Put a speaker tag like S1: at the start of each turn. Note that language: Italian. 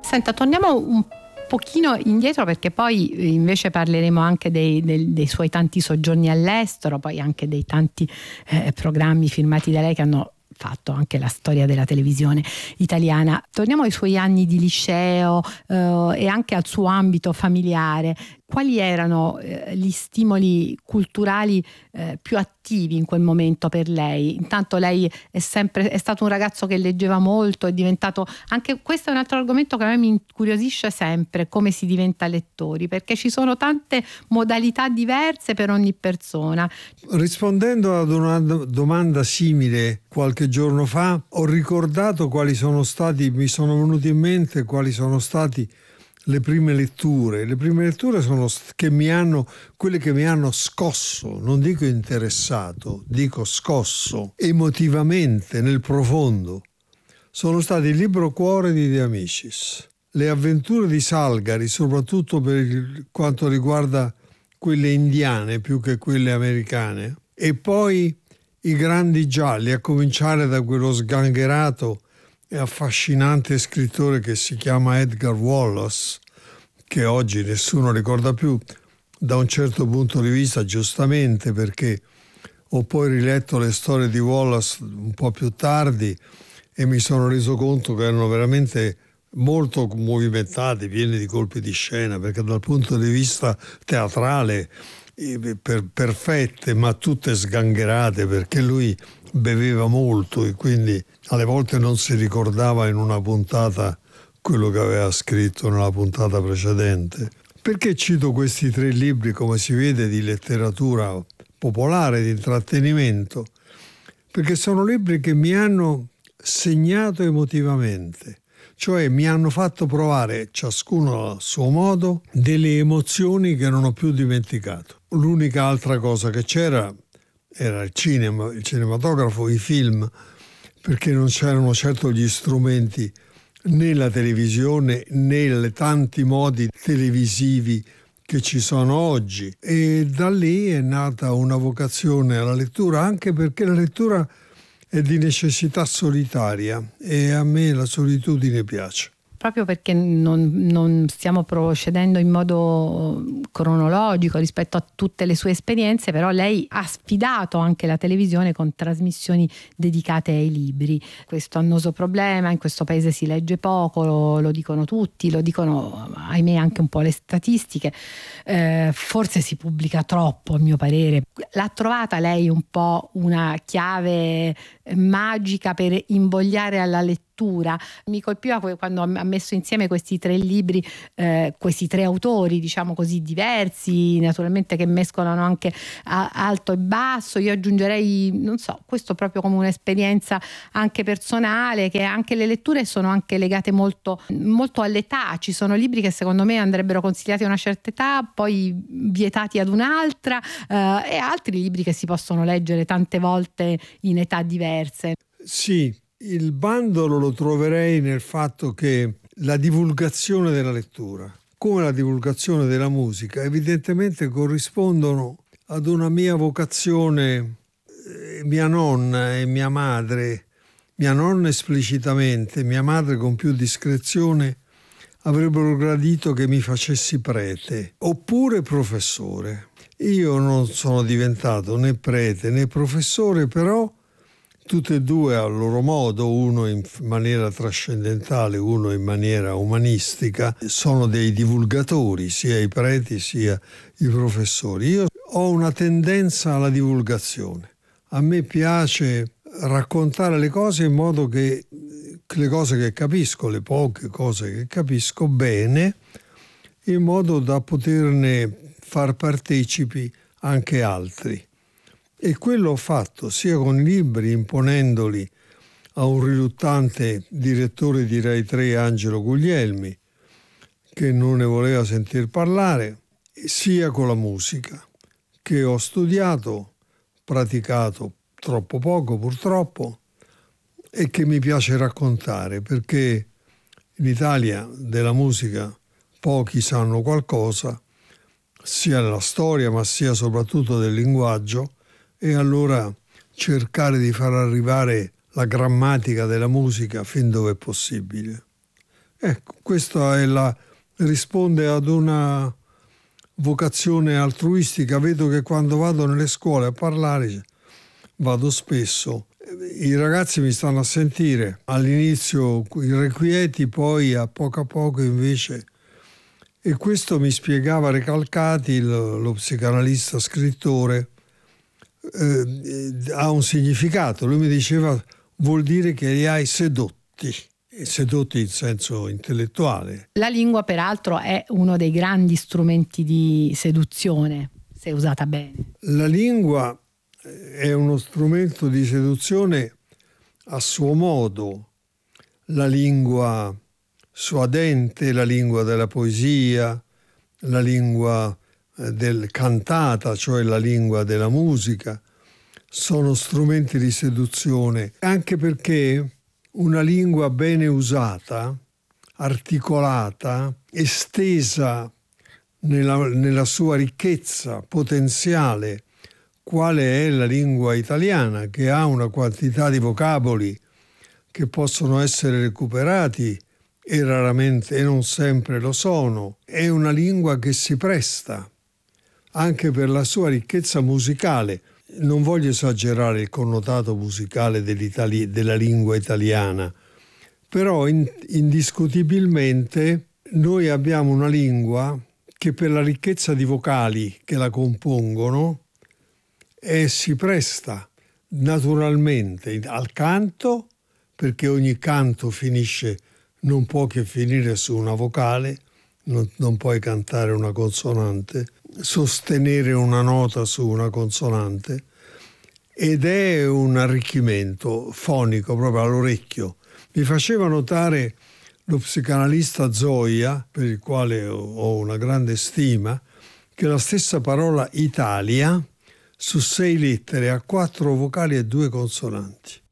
S1: Senta, torniamo un pochino indietro, perché poi invece parleremo anche dei suoi tanti soggiorni all'estero, poi anche dei tanti programmi firmati da lei che hanno fatto anche la storia della televisione italiana. Torniamo ai suoi anni di liceo e anche al suo ambito familiare. Quali erano gli stimoli culturali più attivi in quel momento per lei? Intanto lei è stato un ragazzo che leggeva molto, è diventato, anche questo è un altro argomento che a me mi incuriosisce sempre, come si diventa lettori, perché ci sono tante modalità diverse per ogni persona.
S2: Rispondendo ad una domanda simile qualche giorno fa, ho ricordato mi sono venuti in mente quali sono stati le prime letture. Le prime letture sono quelle che mi hanno scosso, non dico interessato, dico scosso emotivamente nel profondo. Sono stati il libro Cuore di De Amicis, le avventure di Salgari, soprattutto per quanto riguarda quelle indiane più che quelle americane, e poi I grandi gialli, a cominciare da quello sgangherato e affascinante scrittore che si chiama Edgar Wallace, che oggi nessuno ricorda più, da un certo punto di vista giustamente, perché ho poi riletto le storie di Wallace un po' più tardi e mi sono reso conto che erano veramente molto movimentati, pieni di colpi di scena, perché dal punto di vista teatrale perfette, ma tutte sgangherate, perché lui beveva molto e quindi alle volte non si ricordava in una puntata quello che aveva scritto nella puntata precedente. Perché cito questi 3 libri, come si vede, di letteratura popolare, di intrattenimento? Perché sono libri che mi hanno segnato emotivamente, cioè mi hanno fatto provare, ciascuno a suo modo, delle emozioni che non ho più dimenticato. L'unica altra cosa che c'era era il cinema, il cinematografo, i film, perché non c'erano certo gli strumenti né la televisione né le tanti modi televisivi che ci sono oggi. E da lì è nata una vocazione alla lettura, anche perché la lettura è di necessità solitaria e a me la solitudine piace.
S1: Proprio perché non stiamo procedendo in modo cronologico rispetto a tutte le sue esperienze, però lei ha sfidato anche la televisione con trasmissioni dedicate ai libri. Questo annoso problema: in questo paese si legge poco, lo dicono tutti, lo dicono ahimè anche un po' le statistiche, forse si pubblica troppo a mio parere. L'ha trovata lei un po' una chiave magica per invogliare alla lettura? Mi colpiva quando ha messo insieme questi 3 libri, questi 3 autori, diciamo così, diversi, naturalmente, che mescolano anche alto e basso. Io aggiungerei, non so, questo proprio come un'esperienza anche personale, che anche le letture sono anche legate molto, molto all'età. Ci sono libri che secondo me andrebbero consigliati a una certa età, poi vietati ad un'altra, e altri libri che si possono leggere tante volte in età diverse.
S2: Sì. Il bandolo lo troverei nel fatto che la divulgazione della lettura, come la divulgazione della musica, evidentemente corrispondono ad una mia vocazione. Mia nonna e mia madre, mia nonna esplicitamente, mia madre con più discrezione, avrebbero gradito che mi facessi prete oppure professore. Io non sono diventato né prete né professore, però tutte e 2 a loro modo, uno in maniera trascendentale, uno in maniera umanistica, sono dei divulgatori, sia i preti sia i professori. Io ho una tendenza alla divulgazione. A me piace raccontare le cose in modo che le cose che capisco, le poche cose che capisco bene, in modo da poterne far partecipi anche altri. E quello ho fatto sia con i libri, imponendoli a un riluttante direttore di Rai 3, Angelo Guglielmi, che non ne voleva sentir parlare, sia con la musica, che ho studiato, praticato troppo poco purtroppo, e che mi piace raccontare, perché in Italia della musica pochi sanno qualcosa, sia della storia ma sia soprattutto del linguaggio, e allora cercare di far arrivare la grammatica della musica fin dove è possibile. Ecco, questa risponde ad una vocazione altruistica. Vedo che quando vado nelle scuole a parlare, vado spesso, i ragazzi mi stanno a sentire, all'inizio irrequieti, poi a poco invece. E questo mi spiegava Recalcati, lo psicanalista scrittore, ha un significato. Lui mi diceva: vuol dire che li hai sedotti in senso intellettuale.
S1: La lingua peraltro è uno dei grandi strumenti di seduzione, se usata bene.
S2: La lingua è uno strumento di seduzione a suo modo. La lingua suadente, la lingua della poesia, la lingua del cantata, cioè la lingua della musica, sono strumenti di seduzione, anche perché una lingua bene usata, articolata, estesa nella sua ricchezza potenziale, quale è la lingua italiana, che ha una quantità di vocaboli che possono essere recuperati e raramente e non sempre lo sono. È una lingua che si presta anche per la sua ricchezza musicale. Non voglio esagerare il connotato musicale della lingua italiana, però indiscutibilmente noi abbiamo una lingua che per la ricchezza di vocali che la compongono si presta naturalmente al canto, perché ogni canto non può che finire su una vocale, non puoi cantare una consonante, sostenere una nota su una consonante, ed è un arricchimento fonico proprio all'orecchio. Mi faceva notare lo psicanalista Zoia, per il quale ho una grande stima, che la stessa parola Italia su 6 lettere ha 4 vocali e 2 consonanti.